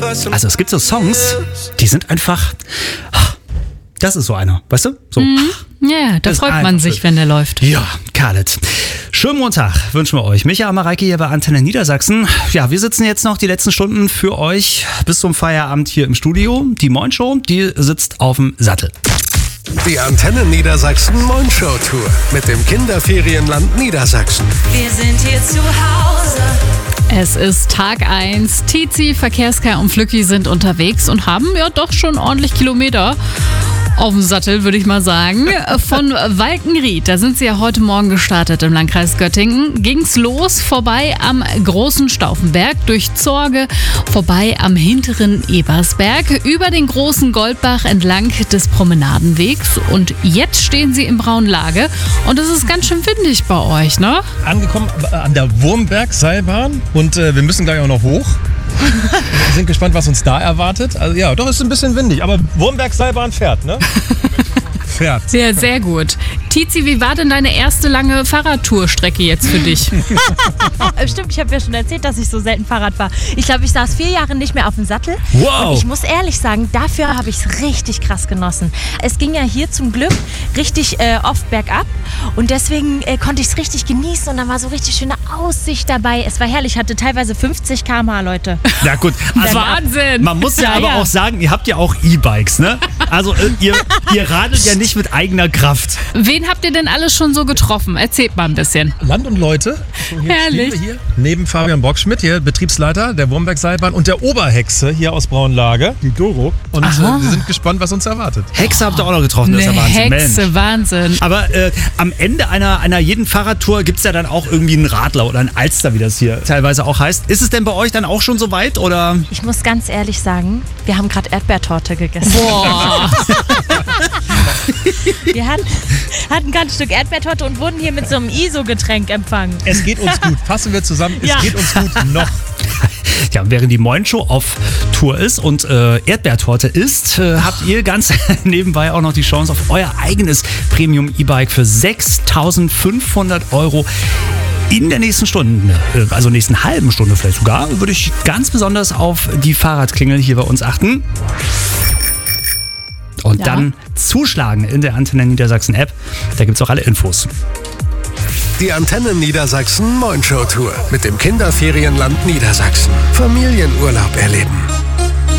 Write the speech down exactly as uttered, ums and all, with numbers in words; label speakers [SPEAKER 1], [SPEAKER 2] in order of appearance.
[SPEAKER 1] Also es gibt so Songs, die sind einfach... Das ist so einer, weißt du? So.
[SPEAKER 2] Mhm. Ja, da freut man sich, wenn der läuft.
[SPEAKER 1] Ja, Khaled. Schönen Montag wünschen wir euch. Micha Mareike hier bei Antenne Niedersachsen. Ja, wir sitzen jetzt noch die letzten Stunden für euch bis zum Feierabend hier im Studio. Die Moin Show, die sitzt auf dem Sattel.
[SPEAKER 3] Die Antenne Niedersachsen Moin Show Tour mit dem Kinderferienland Niedersachsen.
[SPEAKER 4] Wir sind hier zu Hause.
[SPEAKER 2] Es ist Tag eins. Tizi, Verkehrskar und Flücki sind unterwegs und haben ja doch schon ordentlich Kilometer auf dem Sattel, würde ich mal sagen. Von Walkenried, da sind sie ja heute Morgen gestartet im Landkreis Göttingen, ging's los, vorbei am großen Stauffenberg, durch Zorge, vorbei am hinteren Ebersberg, über den großen Goldbach entlang des Promenadenwegs und jetzt stehen sie im Braunlage und es ist ganz schön windig bei euch, ne?
[SPEAKER 5] Angekommen an der Wurmberg-Seilbahn und äh, wir müssen gleich auch noch hoch. Wir sind gespannt, was uns da erwartet. Also ja, doch ist ein bisschen windig, aber Wurmberg-Seilbahn fährt, ne? Fährt.
[SPEAKER 2] Sehr, sehr gut. Tizi, wie war denn deine erste lange Fahrradtourstrecke jetzt für dich?
[SPEAKER 6] Stimmt, ich habe ja schon erzählt, dass ich so selten Fahrrad fahre. Ich glaube, ich saß vier Jahre nicht mehr auf dem Sattel.
[SPEAKER 1] Wow.
[SPEAKER 6] Und ich muss ehrlich sagen, dafür habe ich es richtig krass genossen. Es ging ja hier zum Glück richtig äh, oft bergab und deswegen äh, konnte ich es richtig genießen und da war so richtig schöne Aussicht dabei. Es war herrlich, ich hatte teilweise fünfzig Kilometer pro Stunde, Leute.
[SPEAKER 1] Na gut, also
[SPEAKER 2] Wahnsinn!
[SPEAKER 1] Man muss ja,
[SPEAKER 6] Ja,
[SPEAKER 1] aber
[SPEAKER 6] ja.
[SPEAKER 1] auch sagen, ihr habt ja auch E-Bikes, ne? Also äh, ihr, ihr radelt ja nicht mit eigener Kraft.
[SPEAKER 2] Wen habt ihr denn alles schon so getroffen? Erzählt mal ein bisschen.
[SPEAKER 5] Land und Leute. So, hier
[SPEAKER 2] Herrlich.
[SPEAKER 5] stehen wir hier. Neben Fabian Bockschmidt, hier Betriebsleiter der Wurmberg-Seilbahn und der Oberhexe hier aus Braunlage, die Doro. Und äh, wir sind gespannt, was uns erwartet.
[SPEAKER 1] Hexe habt ihr auch noch getroffen, das ist
[SPEAKER 2] Eine
[SPEAKER 1] ja Wahnsinn.
[SPEAKER 2] Hexe,
[SPEAKER 1] Mensch.
[SPEAKER 2] Wahnsinn.
[SPEAKER 1] Aber äh, am Ende einer, einer jeden Fahrradtour gibt es ja dann auch irgendwie einen Radler oder einen Alster, wie das hier teilweise auch heißt. Ist es denn bei euch dann auch schon so weit? Oder?
[SPEAKER 6] Ich muss ganz ehrlich sagen, wir haben gerade Erdbeertorte gegessen.
[SPEAKER 2] Boah.
[SPEAKER 6] Wir hatten, hatten gerade ein Stück Erdbeertorte und wurden hier mit so einem I S O-Getränk empfangen.
[SPEAKER 5] Es geht uns gut. Fassen wir zusammen. Es
[SPEAKER 6] Ja.
[SPEAKER 5] geht uns gut noch.
[SPEAKER 1] Ja, während die Moin Show auf Tour ist und äh, Erdbeertorte isst, äh, habt ihr ganz nebenbei auch noch die Chance auf euer eigenes Premium-E-Bike für sechstausendfünfhundert Euro. In der nächsten Stunde, äh, also nächsten halben Stunde vielleicht sogar, würde ich ganz besonders auf die Fahrradklingel hier bei uns achten. Und
[SPEAKER 2] Ja.
[SPEAKER 1] dann zuschlagen in der Antenne Niedersachsen App. Da gibt es auch alle Infos.
[SPEAKER 3] Die Antenne Niedersachsen Moin Show Tour mit dem Kinderferienland Niedersachsen. Familienurlaub erleben.